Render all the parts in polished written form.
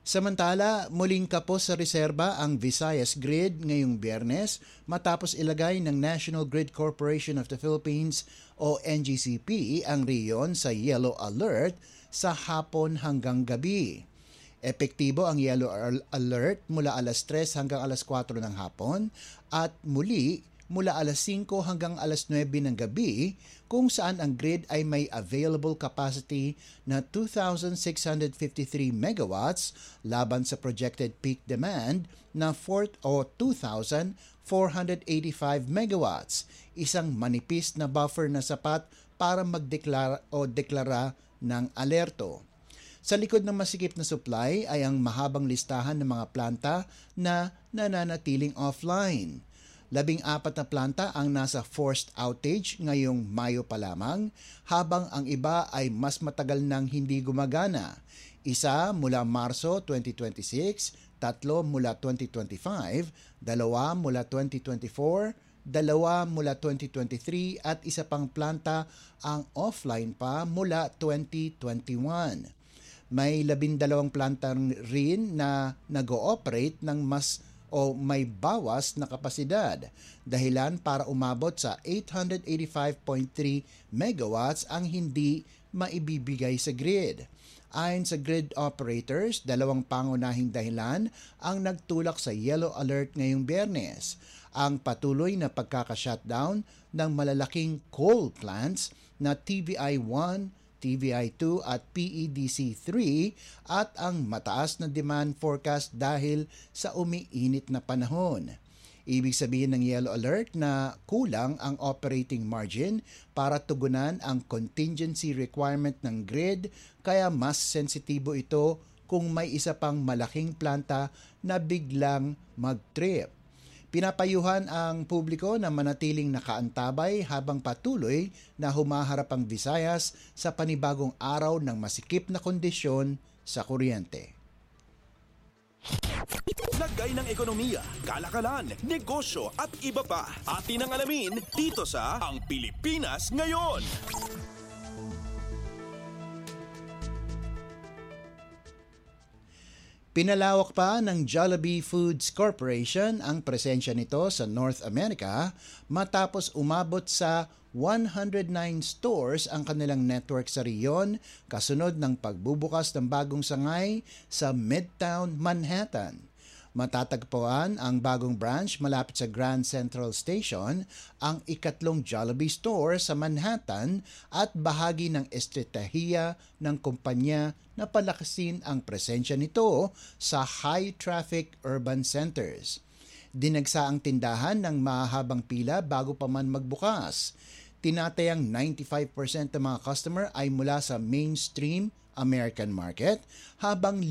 Samantala, muling kapos sa reserba ang Visayas Grid ngayong Biyernes matapos ilagay ng National Grid Corporation of the Philippines o NGCP ang riyon sa yellow alert sa hapon hanggang gabi. Epektibo ang yellow alert mula alas 3 hanggang alas 4 ng hapon at muli mula alas 5 hanggang alas 9 ng gabi kung saan ang grid ay may available capacity na 2,653 megawatts laban sa projected peak demand na 2,485 megawatts, isang manipis na buffer na sapat para deklara ng alerto. Sa likod ng masikip na supply ay ang mahabang listahan ng mga planta na nananatiling offline. 14 na planta ang nasa forced outage ngayong Mayo pa lamang, habang ang iba ay mas matagal nang hindi gumagana. Isa mula Marso 2026, 3 mula 2025, 2 mula 2024, 2 mula 2023 at isa pang planta ang offline pa mula 2021. May 12 planta rin na nag-ooperate ng may bawas na kapasidad, dahilan para umabot sa 885.3 megawatts ang hindi maibibigay sa grid. Ayon sa grid operators, 2 pangunahing dahilan ang nagtulak sa yellow alert ngayong Biyernes: ang patuloy na pagkaka-shutdown ng malalaking coal plants na TVI-1, TVI-2 at PEDC-3 at ang mataas na demand forecast dahil sa umiinit na panahon. Ibig sabihin ng yellow alert na kulang ang operating margin para tugunan ang contingency requirement ng grid, kaya mas sensitibo ito kung may isa pang malaking planta na biglang mag-trip. Pinapayuhan ang publiko na manatiling nakaantabay habang patuloy na humaharap ang Visayas sa panibagong araw ng masikip na kondisyon sa kuryente. Lagay ng ekonomiya, kalakalan, negosyo at iba pa. Atin ang alamin dito sa Ang Pilipinas Ngayon. Pinalawak pa ng Jollibee Foods Corporation ang presensya nito sa North America matapos umabot sa 109 stores ang kanilang network sa riyon kasunod ng pagbubukas ng bagong sangay sa Midtown Manhattan. Matatagpuan ang bagong branch malapit sa Grand Central Station, ang ikatlong Jollibee store sa Manhattan at bahagi ng estratehiya ng kumpanya na palakasin ang presensya nito sa high-traffic urban centers. Dinagsa ang tindahan ng mahabang pila bago pa man magbukas. Tinatayang 95% ng mga customer ay mula sa mainstream American market, habang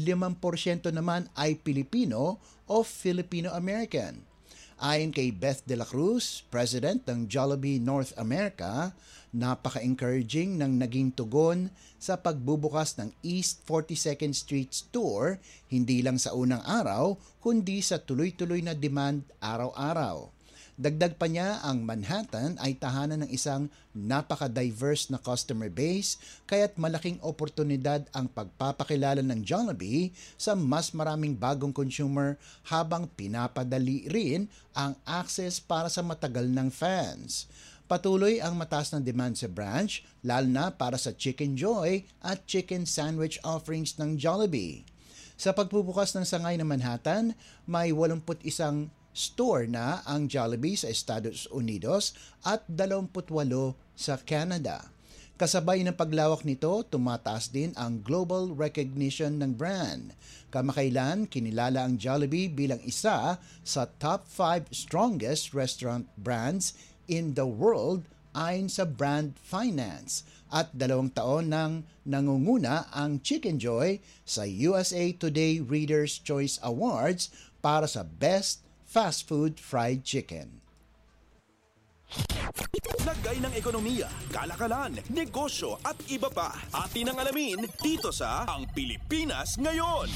5% naman ay Pilipino o Filipino-American. Ayon kay Beth De La Cruz, President ng Jollibee North America, napaka-encouraging ng naging tugon sa pagbubukas ng East 42nd Street store, hindi lang sa unang araw, kundi sa tuloy-tuloy na demand araw-araw. Dagdag pa niya, ang Manhattan ay tahanan ng isang napaka-diverse na customer base, kaya't malaking oportunidad ang pagpapakilala ng Jollibee sa mas maraming bagong consumer habang pinapadali rin ang access para sa matagal ng fans. Patuloy ang mataas na demand sa branch, lalo na para sa Chicken Joy at chicken sandwich offerings ng Jollibee. Sa pagbubukas ng sangay ng Manhattan, may 81 store na ang Jollibee sa Estados Unidos at 28 sa Canada. Kasabay ng paglawak nito, tumataas din ang global recognition ng brand. Kamakailan, kinilala ang Jollibee bilang isa sa top 5 strongest restaurant brands in the world ayon sa Brand Finance, at 2 taon nang nangunguna ang Chicken Joy sa USA Today Reader's Choice Awards para sa Best Fast Food Fried Chicken. Lagay ng ekonomiya, kalakalan, negosyo at iba pa. Atin ang alamin dito sa Ang Pilipinas Ngayon.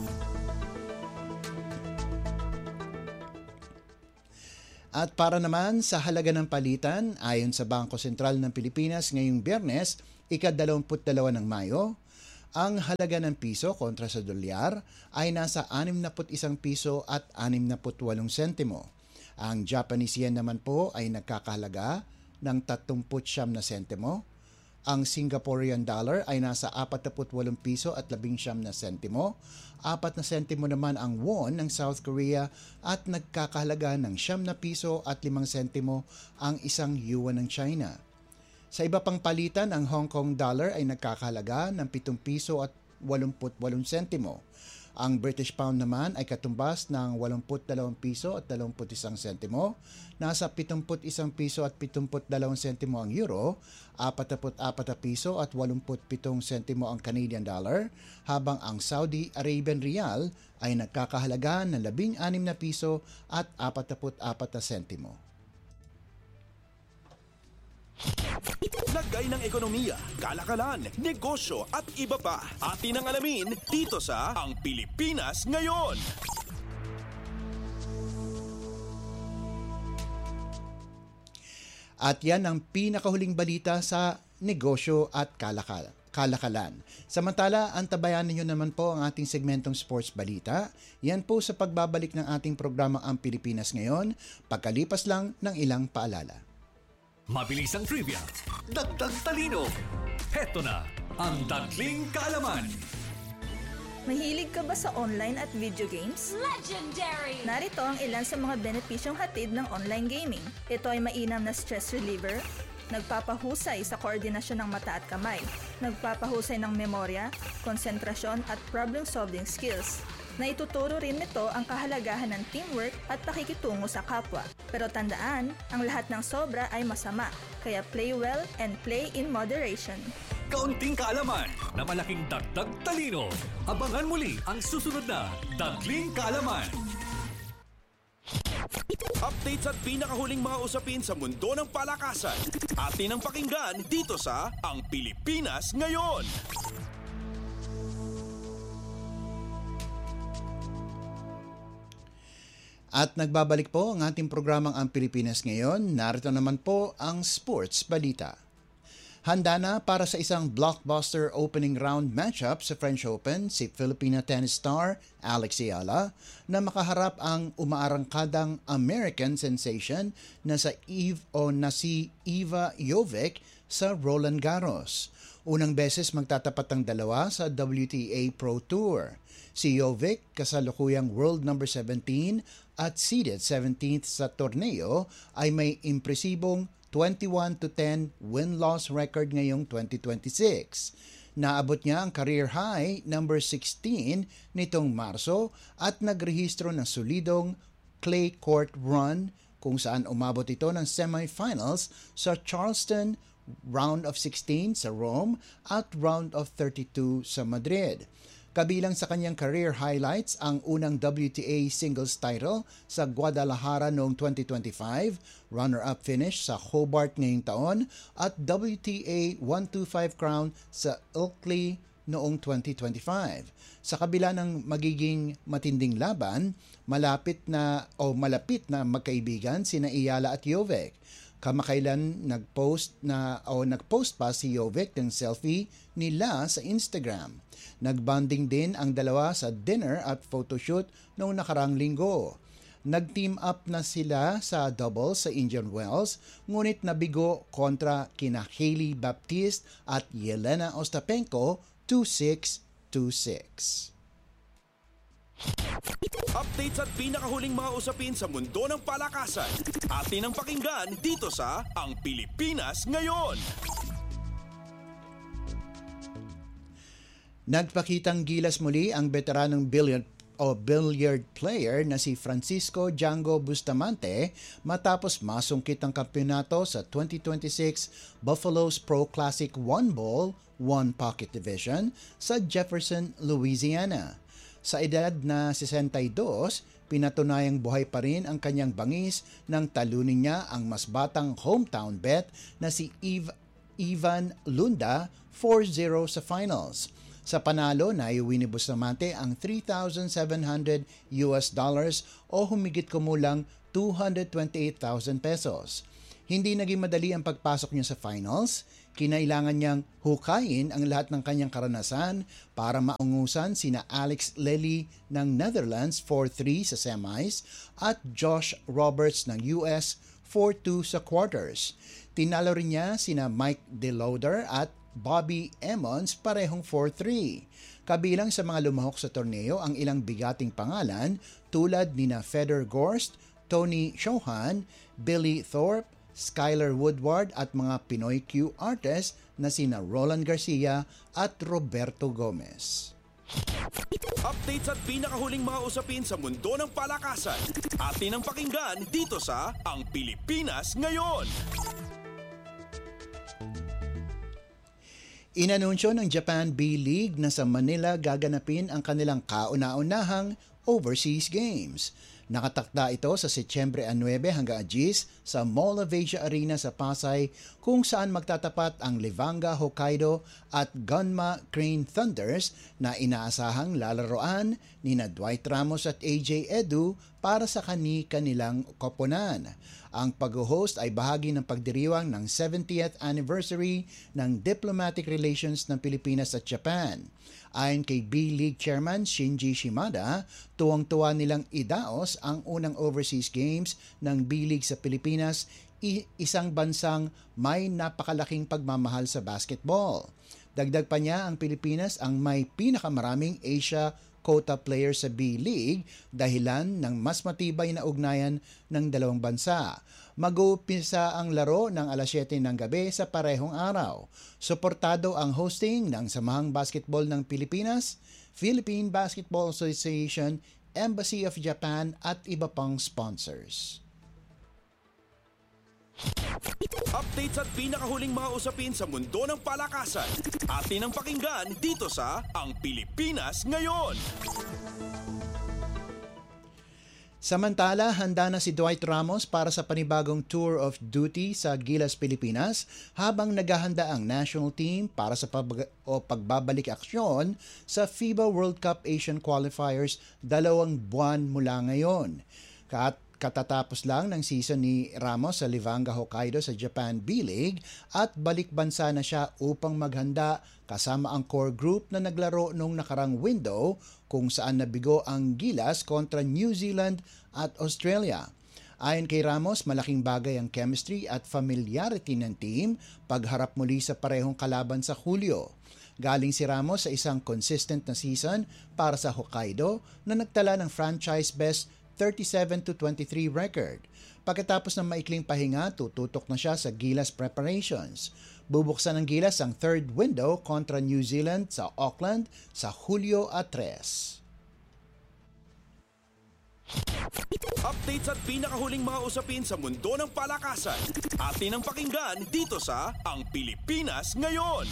At para naman sa halaga ng palitan, ayon sa Bangko Sentral ng Pilipinas ngayong Biyernes, ika-22 ng Mayo, Ang halaga ng piso kontra sa dolyar ay nasa 61 piso at 68 sentimo. Ang Japanese yen naman po ay nagkakahalaga ng 39 na sentimo. Ang Singaporean dollar ay nasa 48 piso at 19 na sentimo. 4 na sentimo naman ang won ng South Korea at nagkakahalaga ng 9 na piso at 5 sentimo ang isang yuan ng China. Sa iba pang palitan, ang Hong Kong dollar ay nagkakahalaga ng 7 piso at 88 sentimo. Ang British pound naman ay katumbas ng 82 piso at 21 sentimo. Nasa 71 piso at 72 sentimo ang euro, 44 piso at 87 sentimo ang Canadian dollar, habang ang Saudi Arabian rial ay nagkakahalaga ng 16 na piso at 44 sentimo. Lagay ng ekonomiya, kalakalan, negosyo at iba pa. Atin ang alamin dito sa Ang Pilipinas Ngayon. At yan ang pinakahuling balita sa negosyo at kalakalan. Samantala, antabayan ninyo naman po ang ating segmentong sports balita. Yan po sa pagbabalik ng ating programang Ang Pilipinas Ngayon, pagkalipas lang ng ilang paalala. Mabilis ang trivia, dagdag talino. Heto na ang Dagling Kaalaman. Mahilig ka ba sa online at video games? Legendary! Narito ang ilan sa mga benepisyong hatid ng online gaming. Ito ay mainam na stress reliever, nagpapahusay sa koordinasyon ng mata at kamay, nagpapahusay ng memorya, konsentrasyon at problem-solving skills. Naituturo rin nito ang kahalagahan ng teamwork at pakikitungo sa kapwa. Pero tandaan, ang lahat ng sobra ay masama, kaya play well and play in moderation. Kaunting kaalaman na malaking dagdag talino. Abangan muli ang susunod na Dagling Kaalaman. Updates at pinakahuling mga usapin sa mundo ng palakasan. Atin ang pakinggan dito sa Ang Pilipinas Ngayon. At nagbabalik po ang ating programang Ang Pilipinas Ngayon. Narito naman po ang sports balita. Handa na para sa isang blockbuster opening round matchup sa French Open si Filipina tennis star Alex Ayala na makaharap ang umaarangkadang American sensation na si Iva Jovic sa Roland Garros. Unang beses magtatapat ang dalawa sa WTA Pro Tour. Si Jovic, kasalukuyang world number 17 at seeded 17th sa torneo, ay may impresibong 21-10 win-loss record ngayong 2026. Naabot niya ang career high number 16 nitong Marso at nagrehistro ng solidong clay court run kung saan umabot ito ng semifinals sa Charleston, round of 16 sa Rome at round of 32 sa Madrid. Kabilang sa kanyang career highlights ang unang WTA singles title sa Guadalajara noong 2025, runner-up finish sa Hobart ngayong taon, at WTA 125 crown sa Ilkley noong 2025. Sa kabila ng magiging matinding laban, malapit na magkaibigan sina Ayala at Jovic. Kamakailan nagpost pa si Jovic ng selfie nila sa Instagram. Nagbanding din ang dalawa sa dinner at photoshoot noong nakarang linggo. Nag-team up na sila sa doubles sa Indian Wells, ngunit nabigo kontra kina Hailey Baptiste at Yelena Ostapenko 2-6, 2-6. Updates at pinakahuling mga usapin sa mundo ng palakasan. Atin ang pakinggan dito sa Ang Pilipinas Ngayon. Nagpakitang gilas muli ang veteranong billiard player na si Francisco Django Bustamante matapos masungkit ang kampeonato sa 2026 Buffalo's Pro Classic One Ball, One Pocket Division sa Jefferson, Louisiana. Sa edad na 62, pinatunayang buhay pa rin ang kanyang bangis nang talunin niya ang mas batang hometown bet na si Ivan Lunda 4-0 sa finals. Sa panalo, naiuwi ni Bustamante ang $3,700 o humigit kumulang 228,000 pesos. Hindi naging madali ang pagpasok niya sa finals. Kinailangan niyang hukayin ang lahat ng kanyang karanasan para maungusan sina Alex Lely ng Netherlands 4-3 sa semis at Josh Roberts ng US 4-2 sa quarters. Tinalo rin niya sina Mike DeLoder at Bobby Emmons parehong 4-3. Kabilang sa mga lumahok sa torneo ang ilang bigating pangalan tulad nina Fedor Gorst, Tony Chohan, Billy Thorpe, Skyler Woodward at mga Pinoy Q artists na sina Roland Garcia at Roberto Gomez. Updates at pinakahuling mga usapin sa mundo ng palakasan. Atin ang pakinggan dito sa Ang Pilipinas Ngayon. Inanunsyo ng Japan B-League na sa Manila gaganapin ang kanilang kauna-unahang overseas games. Nakatakda ito sa Setyembre 9 hanggang 10 sa Mall of Asia Arena sa Pasay kung saan magtatapat ang Livanga Hokkaido at Gunma Crane Thunders na inaasahang lalaroan ni Dwight Ramos at AJ Edu para sa kanilang koponan. Ang pag-host ay bahagi ng pagdiriwang ng 70th anniversary ng diplomatic relations ng Pilipinas at Japan. Ayon kay B-League Chairman Shinji Shimada, tuwang-tuwa nilang idaos ang unang overseas games ng B-League sa Pilipinas, isang bansang may napakalaking pagmamahal sa basketball. Dagdag pa niya ang Pilipinas ang may pinakamaraming Asia quota player sa B-League dahilan ng mas matibay na ugnayan ng dalawang bansa. Mag-uumpisa ang laro ng alas 7 ng gabi sa parehong araw. Suportado ang hosting ng Samahang Basketball ng Pilipinas, Philippine Basketball Association, Embassy of Japan at iba pang sponsors. Updates at pinakahuling mga usapin sa mundo ng palakasan. Atin ang pakinggan dito sa Ang Pilipinas Ngayon. Samantala, handa na si Dwight Ramos para sa panibagong tour of duty sa Gilas, Pilipinas habang naghahanda ang national team para sa pagbabalik aksyon sa FIBA World Cup Asian Qualifiers 2 buwan mula ngayon. Katatapos lang ng season ni Ramos sa Livanga Hokkaido sa Japan B-League at balik bansa na siya upang maghanda kasama ang core group na naglaro nung nakarang window kung saan nabigo ang Gilas kontra New Zealand at Australia. Ayon kay Ramos, malaking bagay ang chemistry at familiarity ng team pagharap muli sa parehong kalaban sa Hulyo. Galing si Ramos sa isang consistent na season para sa Hokkaido na nagtala ng franchise best 37-23 record. Pagkatapos ng maikling pahinga, tututok na siya sa Gilas preparations. Bubuksan ng Gilas ang third window kontra New Zealand sa Auckland sa Hulyo 3. Updates at pinakahuling mga usapin sa mundo ng palakasan. Atin ang pakinggan dito sa Ang Pilipinas Ngayon.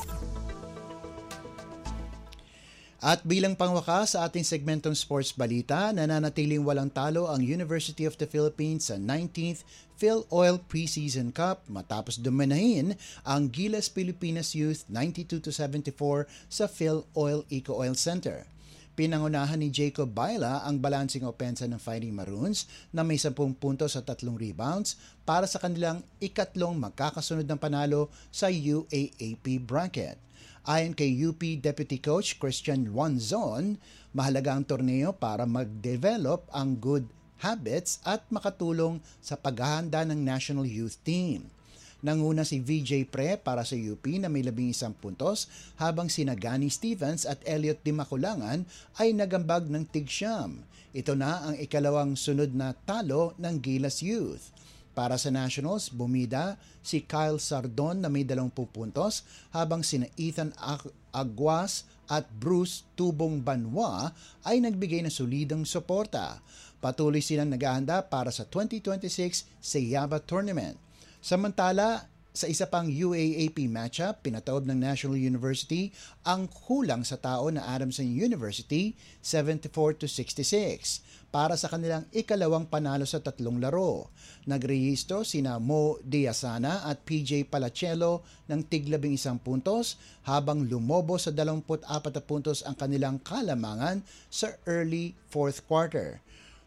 At bilang pangwakas sa ating segmentong sports balita, nananatiling walang talo ang University of the Philippines sa 19th PhilOil Preseason Cup matapos dominahin ang Gilas Pilipinas Youth 92-74 sa PhilOil Eco-Oil Center. Pinangunahan ni Jacob Baila ang balancing opensa ng Fighting Maroons na may 10 puntos at 3 rebounds para sa kanilang ikatlong magkakasunod ng panalo sa UAAP bracket. Ayon kay UP Deputy Coach Christian Juanzon, mahalaga ang torneo para mag-develop ang good habits at makatulong sa paghahanda ng National Youth Team. Nanguna si VJ Pre para sa UP na may 11 puntos habang sina Gani Stevens at Elliot Dimakulangan ay nagambag ng tig-siyam. Ito na ang ikalawang sunod na talo ng Gilas Youth. Para sa Nationals, bumida si Kyle Sardon na may 20 puntos habang sina Ethan Aguas at Bruce Tubong Banwa ay nagbigay ng solidong suporta. Patuloy silang naghahanda para sa 2026 Sayaba Tournament. Samantala, sa isa pang UAAP matchup, pinataob ng National University ang kulang sa tao na Adamson University 74-66 para sa kanilang ikalawang panalo sa 3 laro. Nagrehistro sina Mo Diazana at PJ Palachello ng tig-11 puntos habang lumobo sa 24 puntos ang kanilang kalamangan sa early fourth quarter.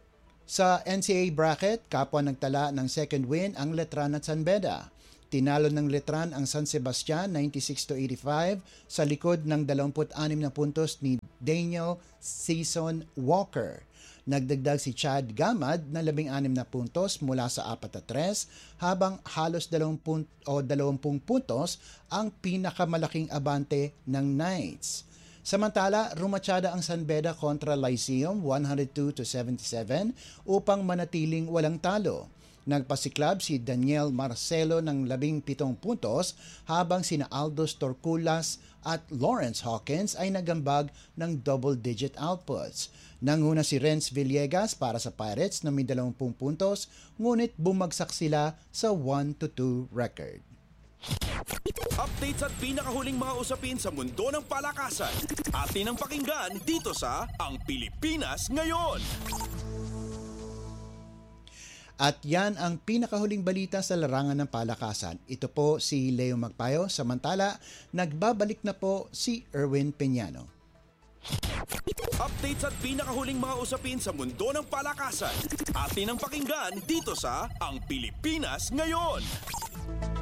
Sa NCAA bracket, kapwa nagtala ng second win ang Letran at San Beda. Tinalo ng Letran ang San Sebastian 96-85 sa likod ng 26 na puntos ni Daniel Season Walker. Nagdagdag si Chad Gamad na 16 na puntos mula sa 4-3 habang halos 20 puntos ang pinakamalaking abante ng Knights. Samantala, rumatsyada ang San Beda kontra Lyceum 102-77 upang manatiling walang talo. Nagpasiklab si Daniel Marcelo ng 17 puntos habang sina Aldos Torculas at Lawrence Hawkins ay nagambag ng double-digit outputs. Nanguna si Renz Villegas para sa Pirates na may 20 puntos, ngunit bumagsak sila sa 1-2 record. Updates at pinakahuling mga usapin sa mundo ng palakasan. Atin ang pakinggan dito sa Ang Pilipinas Ngayon. At yan ang pinakahuling balita sa larangan ng palakasan. Ito po si Leo Magpayo. Samantala, nagbabalik na po si Erwin Peñano. Updates at pinakahuling mga usapin sa mundo ng palakasan. Atin ang pakinggan dito sa Ang Pilipinas Ngayon.